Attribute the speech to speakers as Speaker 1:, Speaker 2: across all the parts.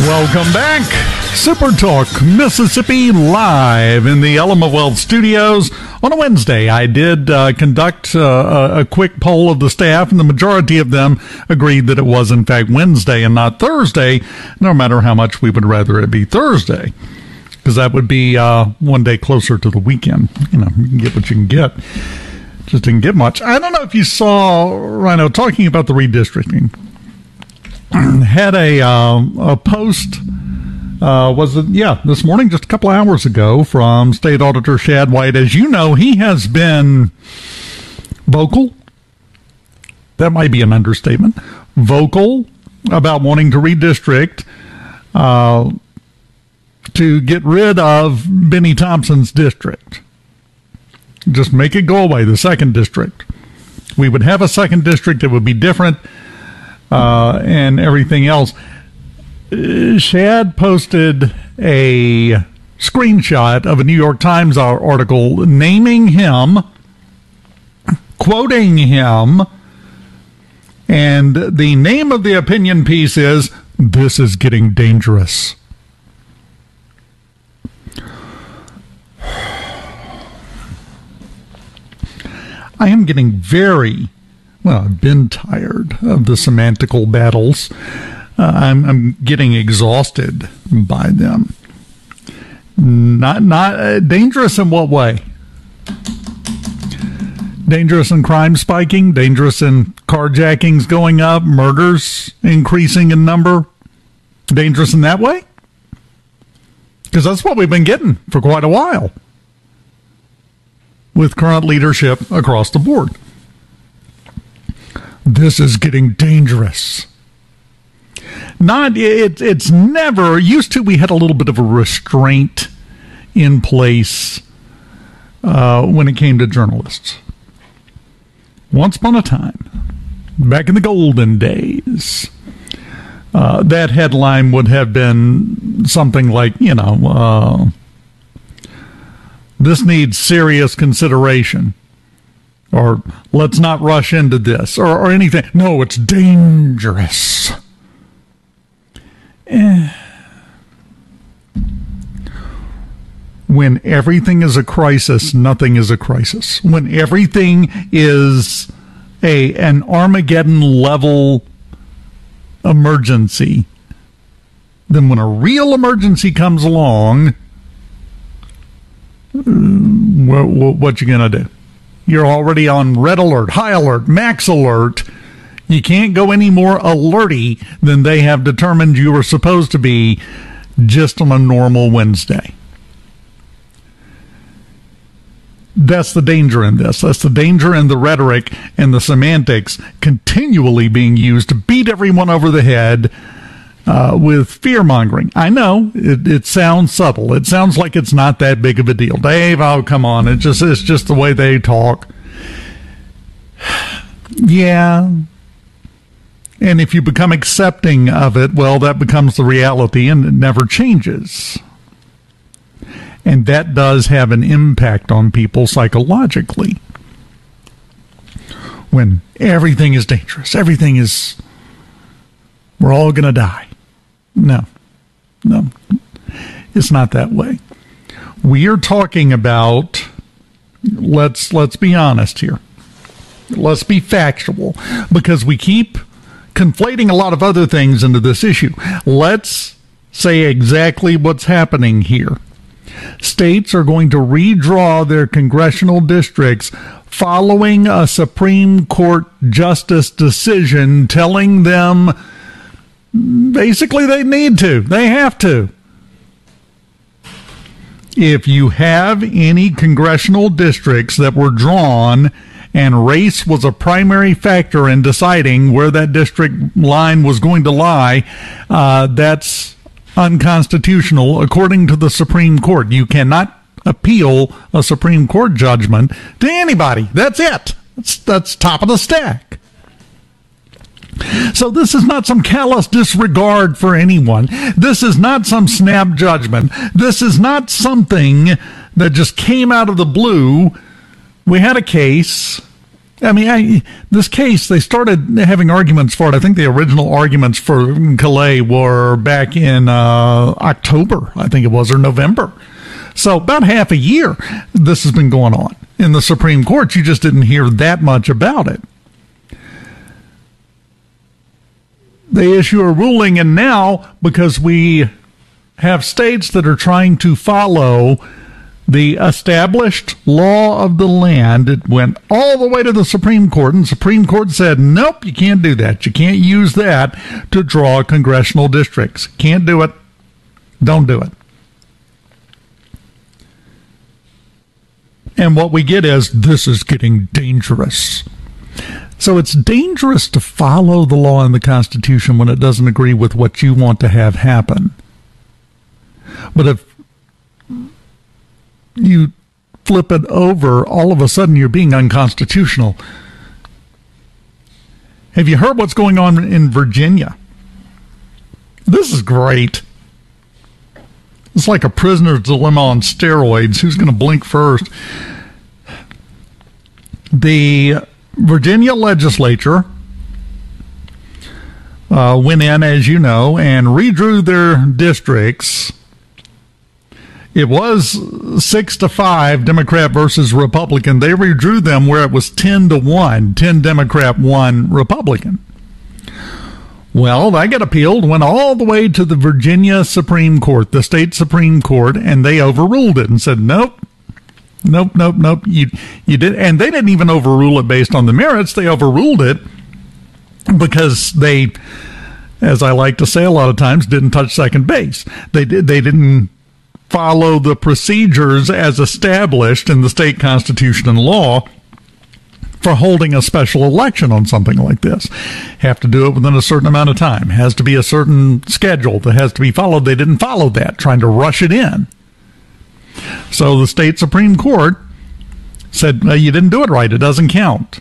Speaker 1: Welcome back. Super Talk Mississippi live in the Element Wealth studios. On a Wednesday, I did conduct a quick poll of the staff, and the majority of them agreed that it was, in fact, Wednesday and not Thursday, no matter how much we would rather it be Thursday, because that would be one day closer to the weekend. You know, you can get what you can get. Just didn't get much. I don't know if you saw, Rhino, talking about the redistricting. Had a post, this morning, just a couple of hours ago, from State Auditor Shad White. As you know, he has been vocal. That might be an understatement. Vocal about wanting to redistrict to get rid of Benny Thompson's district. Just make it go away, the second district. We would have a second district that would be different. And everything else. Shad posted a screenshot of a New York Times article naming him, quoting him, and the name of the opinion piece is, "This is getting dangerous." I am getting very... Well, I've been tired of the semantical battles. I'm getting exhausted by them. Not dangerous in what way? Dangerous in crime spiking? Dangerous in carjackings going up? Murders increasing in number? Dangerous in that way? Because that's what we've been getting for quite a while with current leadership across the board. This is getting dangerous. It's never, used to, we had a little bit of a restraint in place when it came to journalists. Once upon a time, back in the golden days, that headline would have been something like, this needs serious consideration. Or let's not rush into this, or anything. No, it's dangerous. When everything is a crisis, nothing is a crisis. When everything is an Armageddon level emergency, then when a real emergency comes along, what you gonna do? You're already on red alert, high alert, max alert. You can't go any more alerty than they have determined you were supposed to be just on a normal Wednesday. That's the danger in this. That's the danger in the rhetoric and the semantics continually being used to beat everyone over the head with fear-mongering. I know, it sounds subtle. It sounds like it's not that big of a deal. Dave, oh, come on. It's just the way they talk. Yeah. And if you become accepting of it, well, that becomes the reality and it never changes. And that does have an impact on people psychologically. When everything is dangerous, we're all going to die. No, it's not that way. We are talking about, let's be honest here. Let's be factual, because we keep conflating a lot of other things into this issue. Let's say exactly what's happening here. States are going to redraw their congressional districts following a Supreme Court justice decision telling them basically they need to. They have to. If you have any congressional districts that were drawn and race was a primary factor in deciding where that district line was going to lie, that's unconstitutional according to the Supreme Court. You cannot appeal a Supreme Court judgment to anybody. That's it. That's top of the stack. So this is not some callous disregard for anyone. This is not some snap judgment. This is not something that just came out of the blue. We had a case I mean, this case, they started having arguments for it. I think the original arguments for Calais were back in October, I think it was, or November. So about half a year this has been going on in the Supreme Court. You just didn't hear that much about it. They issue a ruling, and now, because we have states that are trying to follow the established law of the land, it went all the way to the Supreme Court, and the Supreme Court said, nope, you can't do that. You can't use that to draw congressional districts. Can't do it. Don't do it. And what we get is, this is getting dangerous. So it's dangerous to follow the law and the Constitution when it doesn't agree with what you want to have happen. But if you flip it over, all of a sudden you're being unconstitutional. Have you heard what's going on in Virginia? This is great. It's like a prisoner's dilemma on steroids. Who's going to blink first? The Virginia legislature went in, as you know, and redrew their districts. It was 6-5, Democrat versus Republican. They redrew them where it was 10-1, 10 Democrat, 1 Republican. Well, that got appealed, went all the way to the Virginia Supreme Court, the state Supreme Court, and they overruled it and said, nope. You did, and they didn't even overrule it based on the merits. They overruled it because they, as I like to say a lot of times, didn't touch second base. They didn't follow the procedures as established in the state constitution and law for holding a special election on something like this. Have to do it within a certain amount of time. Has to be a certain schedule that has to be followed. They didn't follow that, trying to rush it in. So the state Supreme Court said, you didn't do it right. It doesn't count.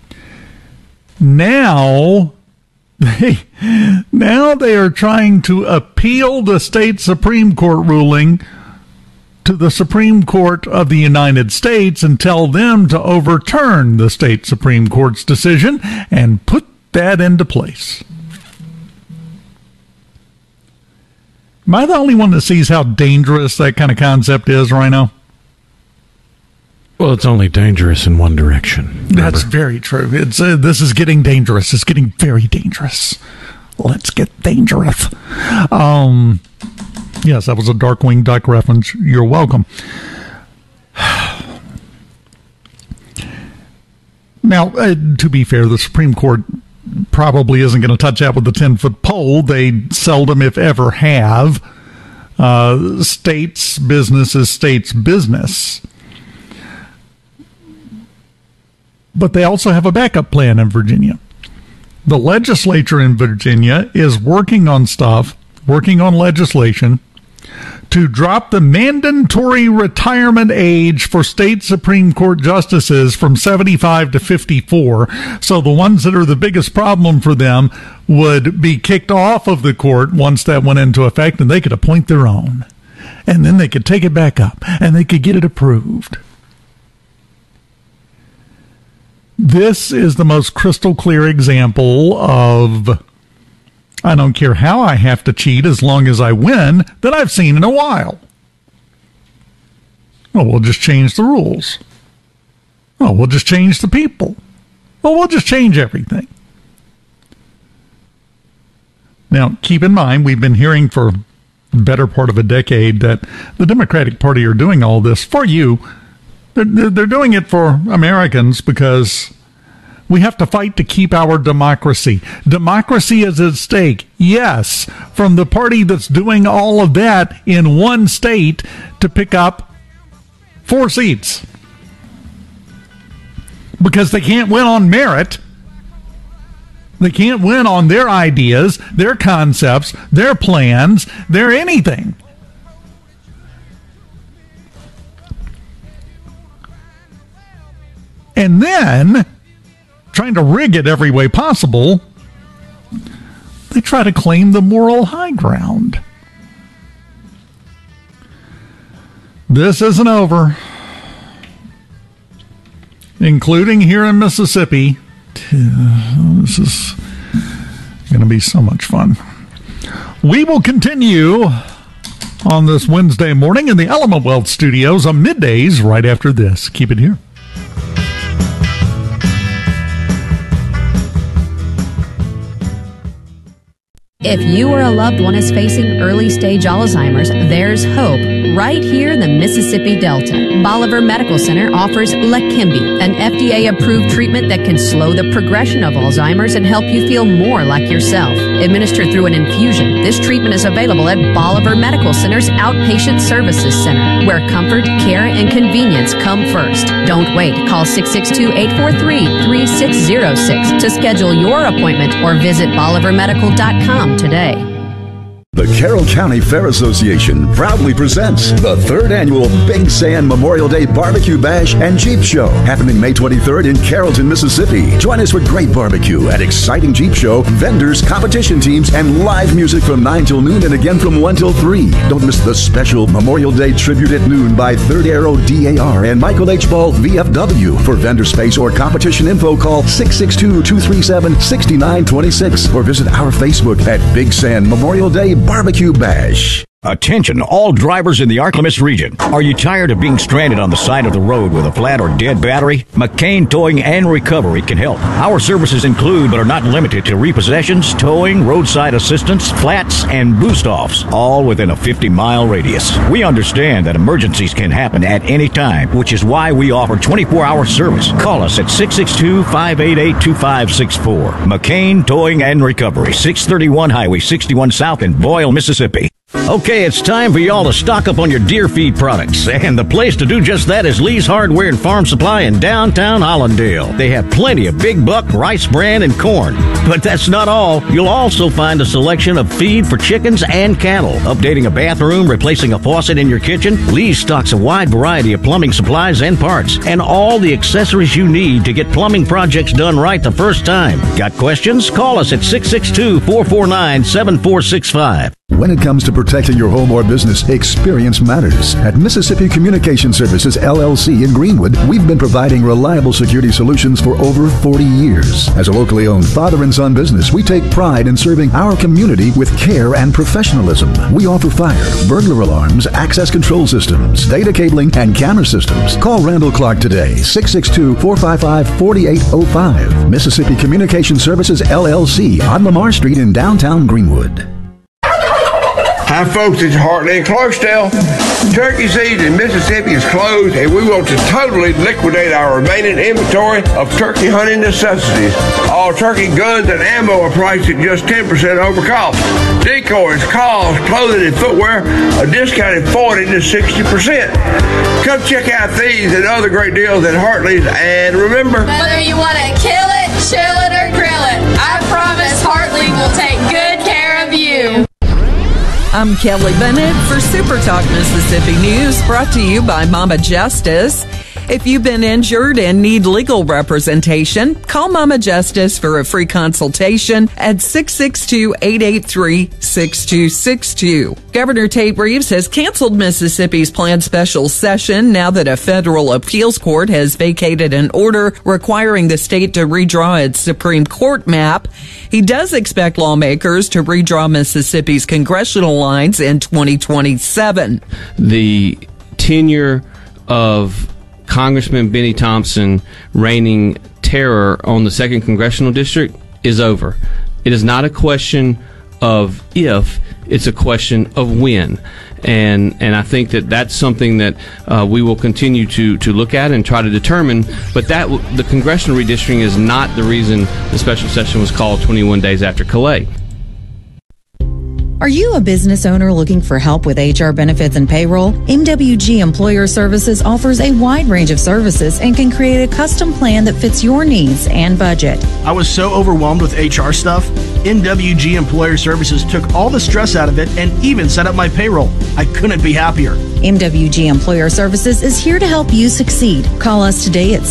Speaker 1: Now they are trying to appeal the state Supreme Court ruling to the Supreme Court of the United States and tell them to overturn the state Supreme Court's decision and put that into place. Am I the only one that sees how dangerous that kind of concept is right now?
Speaker 2: Well, it's only dangerous in one direction. Remember?
Speaker 1: That's very true. It's this is getting dangerous. It's getting very dangerous. Let's get dangerous. Yes, that was a Darkwing Duck reference. You're welcome. Now, to be fair, the Supreme Court probably isn't going to touch that with a 10-foot pole. They seldom, if ever, have. States' business is states' business. But they also have a backup plan in Virginia. The legislature in Virginia is working on legislation to drop the mandatory retirement age for state Supreme Court justices from 75 to 54. So the ones that are the biggest problem for them would be kicked off of the court once that went into effect, and they could appoint their own. And then they could take it back up, and they could get it approved. This is the most crystal clear example of, I don't care how I have to cheat as long as I win, that I've seen in a while. Well, we'll just change the rules. Oh, we'll just change the people. Well, we'll just change everything. Now, keep in mind, we've been hearing for the better part of a decade that the Democratic Party are doing all this for you. They're doing it for Americans because we have to fight to keep our democracy. Democracy is at stake, yes, from the party that's doing all of that in one state to pick up 4 seats. Because they can't win on merit. They can't win on their ideas, their concepts, their plans, their anything. And then, trying to rig it every way possible, they try to claim the moral high ground. This isn't over. including here in Mississippi. This is going to be so much fun. We will continue on this Wednesday morning in the Element Wealth Studios on middays right after this. Keep it here.
Speaker 3: If you or a loved one is facing early-stage Alzheimer's, there's hope right here in the Mississippi Delta. Bolivar Medical Center offers Leqembi, an FDA-approved treatment that can slow the progression of Alzheimer's and help you feel more like yourself. Administered through an infusion, this treatment is available at Bolivar Medical Center's Outpatient Services Center, where comfort, care, and convenience come first. Don't wait. Call 662-843-3606 to schedule your appointment or visit bolivarmedical.com today.
Speaker 4: The Carroll County Fair Association proudly presents the 3rd annual Big Sand Memorial Day Barbecue Bash and Jeep Show, happening May 23rd in Carrollton, Mississippi. Join us for great barbecue, an exciting Jeep show, vendors, competition teams, and live music from 9 till noon and again from 1 till 3. Don't miss the special Memorial Day tribute at noon by Third Arrow DAR and Michael H. Ball VFW. For vendor space or competition info, call 662-237-6926 or visit our Facebook at Big Sand Memorial Day Barbecue Bash.
Speaker 5: Attention, all drivers in the Arklamis region. Are you tired of being stranded on the side of the road with a flat or dead battery? McCain Towing and Recovery can help. Our services include, but are not limited to, repossessions, towing, roadside assistance, flats, and boost-offs, all within a 50-mile radius. We understand that emergencies can happen at any time, which is why we offer 24-hour service. Call us at 662-588-2564. McCain Towing and Recovery, 631 Highway 61 South in Boyle, Mississippi. Okay, it's time for y'all to stock up on your deer feed products. And the place to do just that is Lee's Hardware and Farm Supply in downtown Hollandale. They have plenty of Big Buck, Rice Bran, and corn. But that's not all. You'll also find a selection of feed for chickens and cattle. Updating a bathroom, replacing a faucet in your kitchen, Lee's stocks a wide variety of plumbing supplies and parts, and all the accessories you need to get plumbing projects done right the first time. Got questions? Call us at 662-449-7465.
Speaker 4: When it comes to protecting your home or business, experience matters. At Mississippi Communication Services, LLC in Greenwood, we've been providing reliable security solutions for over 40 years. As a locally owned father and son business, we take pride in serving our community with care and professionalism. We offer fire, burglar alarms, access control systems, data cabling, and camera systems. Call Randall Clark today, 662-455-4805. Mississippi Communication Services, LLC on Lamar Street in downtown Greenwood.
Speaker 6: Hi folks, it's Hartley and Clarksdale. Turkey season in Mississippi is closed and we want to totally liquidate our remaining inventory of turkey hunting necessities. All turkey guns and ammo are priced at just 10% over cost. Decoys, calls, clothing, and footwear are discounted 40 to 60%. Come check out these and other great deals at Hartley's, and remember,
Speaker 7: whether you want to kill it, chill it, or grill it, I promise Hartley will take good care of you.
Speaker 8: I'm Kelly Bennett for Super Talk Mississippi News, brought to you by Mama Justice. If you've been injured and need legal representation, call Mama Justice for a free consultation at 662-883-6262. Governor Tate Reeves has canceled Mississippi's planned special session now that a federal appeals court has vacated an order requiring the state to redraw its Supreme Court map. He does expect lawmakers to redraw Mississippi's congressional lines in 2027.
Speaker 9: The tenure of Congressman Benny Thompson reigning terror on the 2nd Congressional District is over. It is not a question of if, it's a question of when. And I think that that's something that we will continue to look at and try to determine. But that the congressional redistricting is not the reason the special session was called 21 days after Calais.
Speaker 10: Are you a business owner looking for help with HR benefits and payroll? MWG Employer Services offers a wide range of services and can create a custom plan that fits your needs and budget.
Speaker 11: I was so overwhelmed with HR stuff. MWG Employer Services took all the stress out of it and even set up my payroll. I couldn't be happier.
Speaker 10: MWG Employer Services is here to help you succeed. Call us today at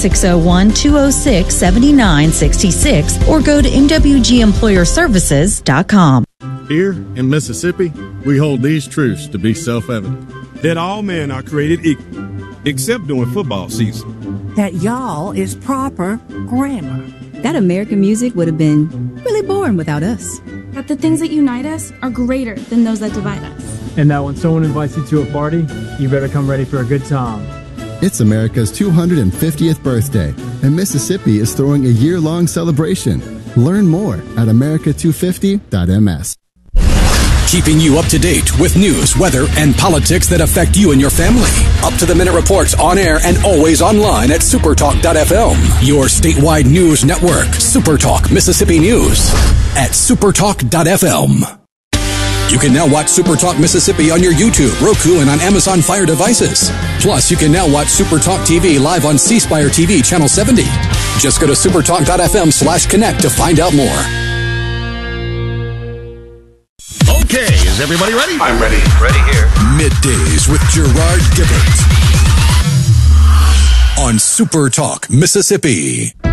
Speaker 10: 601-206-7966 or go to MWGEmployerServices.com.
Speaker 12: Here in Mississippi, we hold these truths to be self-evident. That all men are created equal, except during football season.
Speaker 13: that y'all is proper grammar.
Speaker 14: That American music would have been really boring without us.
Speaker 15: That the things that unite us are greater than those that divide us.
Speaker 16: And that when someone invites you to a party, you better come ready for a good time.
Speaker 17: It's America's 250th birthday, and Mississippi is throwing a year-long celebration. Learn more at america250.ms.
Speaker 18: Keeping you up to date with news, weather, and politics that affect you and your family. Up-to-the-minute reports on air and always online at supertalk.fm. Your statewide news network, Supertalk Mississippi News at supertalk.fm. You can now watch Supertalk Mississippi on your YouTube, Roku, and on Amazon Fire devices. Plus, you can now watch Supertalk TV live on C Spire TV Channel 70. Just go to supertalk.fm/connect to find out more.
Speaker 19: Okay, is everybody ready?
Speaker 6: I'm ready.
Speaker 19: Ready here.
Speaker 18: Middays with Gerard Gibbert on Supertalk Mississippi.